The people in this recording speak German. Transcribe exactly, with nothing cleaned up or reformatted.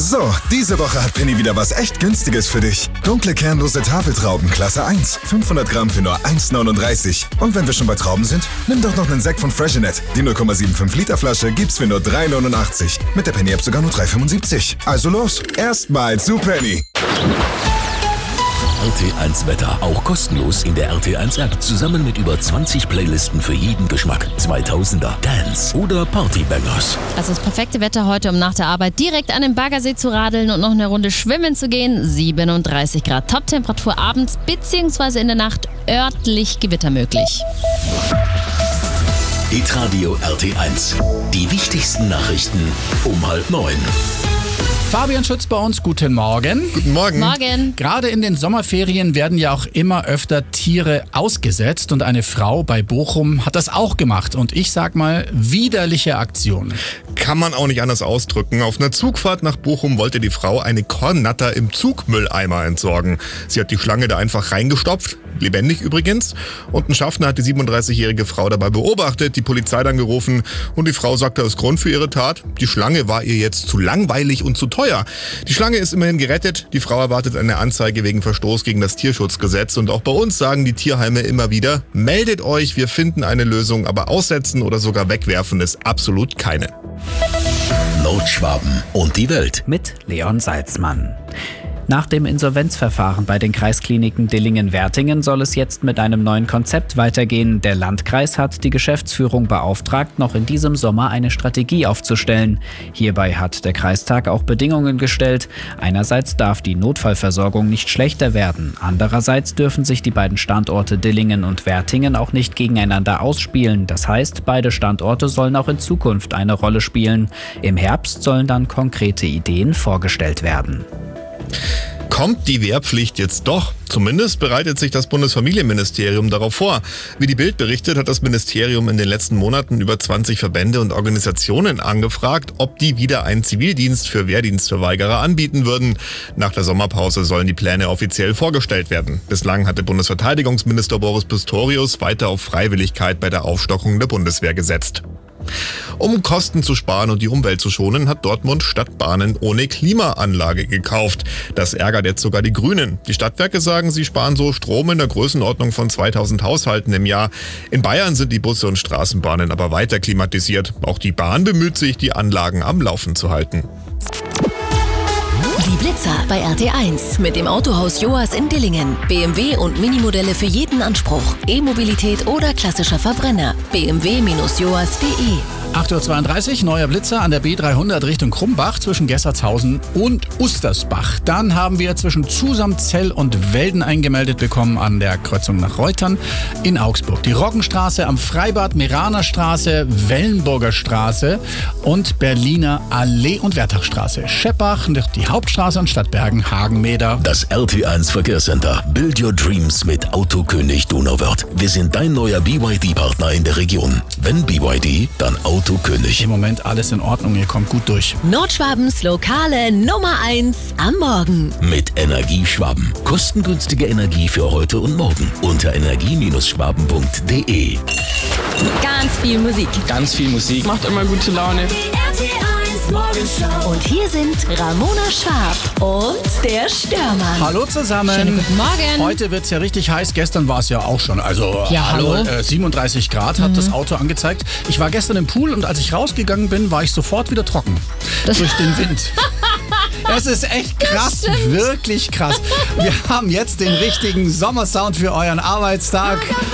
So, diese Woche hat Penny wieder was echt Günstiges für dich. Dunkle kernlose Tafeltrauben Klasse eins. fünfhundert Gramm für nur eins neununddreißig. Und wenn wir schon bei Trauben sind, nimm doch noch einen Sekt von Freshenet. Die null Komma fünfundsiebzig Liter Flasche gibt's für nur drei neunundachtzig. Mit der Penny App sogar nur drei fünfundsiebzig. Also los, erstmal zu Penny. R T eins Wetter, auch kostenlos in der R T eins App, zusammen mit über zwanzig Playlisten für jeden Geschmack. zweitausender, Dance oder Partybangers. Also das perfekte Wetter heute, um nach der Arbeit direkt an den Baggersee zu radeln und noch eine Runde schwimmen zu gehen. siebenunddreißig Grad, Top-Temperatur abends bzw. in der Nacht, örtlich Gewitter möglich. Hitradio R T eins, die wichtigsten Nachrichten um halb neun. Fabian Schütz bei uns, guten Morgen. Guten Morgen. Morgen. Gerade in den Sommerferien werden ja auch immer öfter Tiere ausgesetzt und eine Frau bei Bochum hat das auch gemacht. Und ich sag mal, widerliche Aktion. Kann man auch nicht anders ausdrücken. Auf einer Zugfahrt nach Bochum wollte die Frau eine Kornnatter im Zugmülleimer entsorgen. Sie hat die Schlange da einfach reingestopft, lebendig übrigens. Und ein Schaffner hat die siebenunddreißigjährige Frau dabei beobachtet, die Polizei dann gerufen und die Frau sagte als Grund für ihre Tat, die Schlange war ihr jetzt zu langweilig und zu teuer. Die Schlange ist immerhin gerettet. Die Frau erwartet eine Anzeige wegen Verstoß gegen das Tierschutzgesetz. Und auch bei uns sagen die Tierheime immer wieder, meldet euch, wir finden eine Lösung, aber aussetzen oder sogar wegwerfen ist absolut keine. Nordschwaben und die Welt. Mit Leon Salzmann. Nach dem Insolvenzverfahren bei den Kreiskliniken Dillingen-Wertingen soll es jetzt mit einem neuen Konzept weitergehen. Der Landkreis hat die Geschäftsführung beauftragt, noch in diesem Sommer eine Strategie aufzustellen. Hierbei hat der Kreistag auch Bedingungen gestellt. Einerseits darf die Notfallversorgung nicht schlechter werden. Andererseits dürfen sich die beiden Standorte Dillingen und Wertingen auch nicht gegeneinander ausspielen. Das heißt, beide Standorte sollen auch in Zukunft eine Rolle spielen. Im Herbst sollen dann konkrete Ideen vorgestellt werden. Kommt die Wehrpflicht jetzt doch? Zumindest bereitet sich das Bundesfamilienministerium darauf vor. Wie die Bild berichtet, hat das Ministerium in den letzten Monaten über zwanzig Verbände und Organisationen angefragt, ob die wieder einen Zivildienst für Wehrdienstverweigerer anbieten würden. Nach der Sommerpause sollen die Pläne offiziell vorgestellt werden. Bislang hatte Bundesverteidigungsminister Boris Pistorius weiter auf Freiwilligkeit bei der Aufstockung der Bundeswehr gesetzt. Um Kosten zu sparen und die Umwelt zu schonen, hat Dortmund Stadtbahnen ohne Klimaanlage gekauft. Das ärgert jetzt sogar die Grünen. Die Stadtwerke sagen, sie sparen so Strom in der Größenordnung von zweitausend Haushalten im Jahr. In Bayern sind die Busse und Straßenbahnen aber weiter klimatisiert. Auch die Bahn bemüht sich, die Anlagen am Laufen zu halten. Die Blitzer bei R T eins mit dem Autohaus Joas in Dillingen. B M W und Minimodelle für jeden Anspruch. E-Mobilität oder klassischer Verbrenner. b m w Bindestrich joas punkt de. acht Uhr zweiunddreißig, neuer Blitzer an der B dreihundert Richtung Krumbach zwischen Gessertshausen und Ustersbach. Dann haben wir zwischen Zusamzell und Welden eingemeldet bekommen an der Kreuzung nach Reutern in Augsburg. Die Roggenstraße am Freibad, Meranerstraße, Wellenburger Straße und Berliner Allee und Wertachstraße. Scheppach, die Hauptstraße und Stadtbergen, Hagenmeter. Das R T eins Verkehrscenter. Build your dreams mit Autokönig Donauwörth. Wir sind dein neuer B Y D-Partner in der Region. Wenn B Y D, dann Autokönig. Im Moment alles in Ordnung, ihr kommt gut durch. Nordschwabens lokale Nummer eins am Morgen. Mit Energieschwaben. Kostengünstige Energie für heute und morgen. Unter energie Schwaben punkt de. Ganz viel Musik. Ganz viel Musik. Macht immer gute Laune. Und hier sind Ramona Schwab und der Störmann. Hallo zusammen. Schönen guten Morgen. Heute wird es ja richtig heiß. Gestern war es ja auch schon. Also Ja, hallo. äh, siebenunddreißig Grad hat das Auto angezeigt. Ich war gestern im Pool und als ich rausgegangen bin, war ich sofort wieder trocken. Das durch den Wind. Es ist echt krass, wirklich krass. Wir haben jetzt den richtigen Sommersound für euren Arbeitstag.